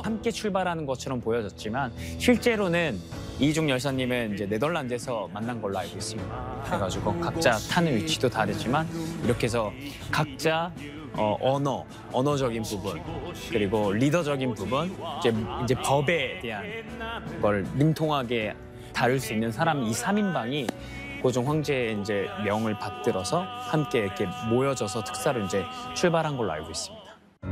함께 출발하는 것처럼 보여졌지만 실제로는 이희종 열사님은 이제 네덜란드에서 만난 걸로 알고 있습니다. 그래가지고 각자 타는 위치도 다르지만 이렇게 해서 각자 언어적인 부분 그리고 리더적인 부분 이제 법에 대한 걸 능통하게 다룰 수 있는 사람 이 3인방이 고종 황제의 이제 명을 받들어서 함께 이렇게 모여져서 특사로 이제 출발한 걸로 알고 있습니다.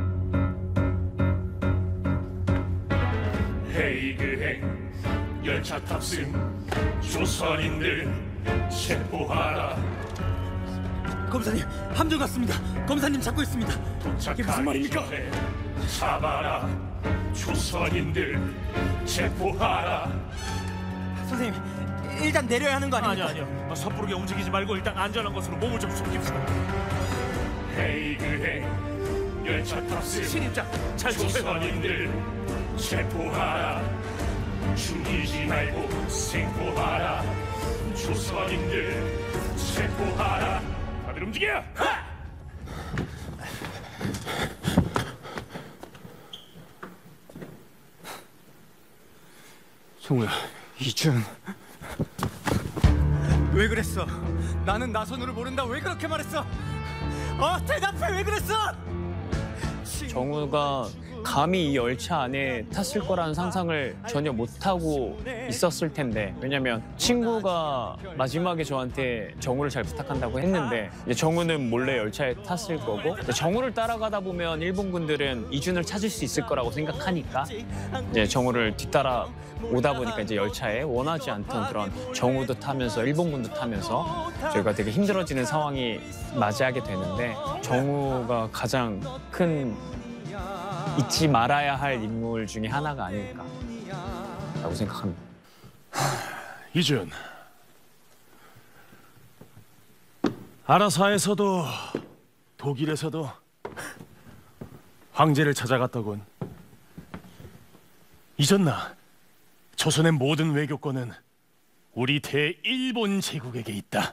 헤이그행 열차 탑승 조선인들 체포하라. 검사님, 함정 갔습니다. 검사님 잡고 있습니다. 이게 무슨 말입니까? 잡아라. 조선인들 체포하라. 선생님, 일단 내려야 하는 거 아닙니까? 아니요. 섣부르게 움직이지 말고 일단 안전한 곳으로 몸을 좀 숨깁시다. 헤이그행 열차 탑승 신임장 잘 조선인들 체포하라. 죽이지 말고 생포하라. 조선인들 체포하라. 다들 움직여! 정우야, 이준. 왜 그랬어? 나는 나선우를 모른다. 왜 그렇게 말했어? 대답해. 왜 그랬어? 정우가 감히 이 열차 안에 탔을 거라는 상상을 전혀 못하고 있었을 텐데 왜냐면 친구가 마지막에 저한테 정우를 잘 부탁한다고 했는데 이제 정우는 몰래 열차에 탔을 거고 정우를 따라가다 보면 일본군들은 이준을 찾을 수 있을 거라고 생각하니까 이제 정우를 뒤따라 오다 보니까 이제 열차에 원하지 않던 그런 정우도 타면서 일본군도 타면서 저희가 되게 힘들어지는 상황이 맞이하게 되는데 정우가 가장 큰 잊지 말아야 할 인물 중에 하나가 아닐까라고 생각합니다. 이준, 아라사에서도 독일에서도 황제를 찾아갔더군. 잊었나? 조선의 모든 외교권은 우리 대일본 제국에게 있다.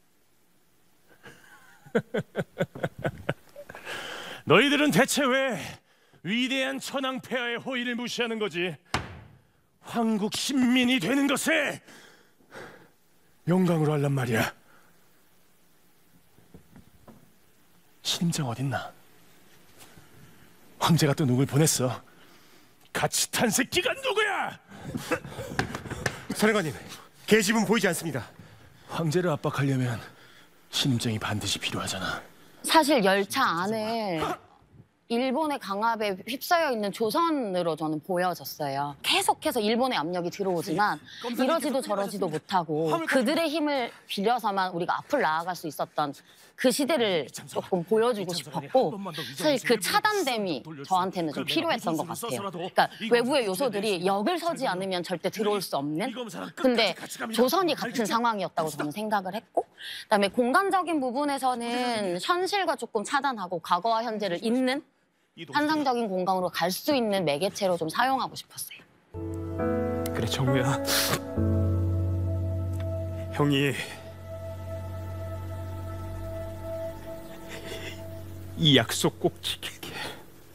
너희들은 대체 왜 위대한 천황폐하의 호의를 무시하는 거지? 황국 신민이 되는 것을 영광으로 하란 말이야. 신임장 어딨나? 황제가 또 누굴 보냈어? 같이 탄 새끼가 누구야? 사령관님, 계집은 보이지 않습니다. 황제를 압박하려면 신임장이 반드시 필요하잖아. 사실 열차 안에 일본의 강압에 휩싸여 있는 조선으로 저는 보여졌어요. 계속해서 일본의 압력이 들어오지만 이러지도 저러지도 못하고 그들의 힘을 빌려서만 우리가 앞을 나아갈 수 있었던 그 시대를 조금 보여주고 싶었고 사실 그 차단됨이 저한테는 좀 필요했던 것 같아요. 그러니까 외부의 요소들이 역을 서지 않으면 절대 들어올 수 없는 근데 조선이 같은 상황이었다고 저는 생각을 했고 그다음에 공간적인 부분에서는 현실과 조금 차단하고 과거와 현재를 잇는 환상적인 공간으로 갈 수 있는 매개체로 좀 사용하고 싶었어요. 그래, 정우야. 형이 이 약속 꼭 지켜.